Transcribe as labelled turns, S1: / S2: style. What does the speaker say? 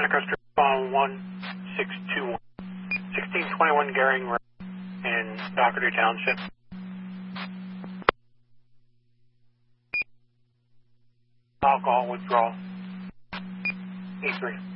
S1: Santa Cruz phone 1621. 1621 Gehring Road in Doherty Township. Alcohol withdrawal. E3.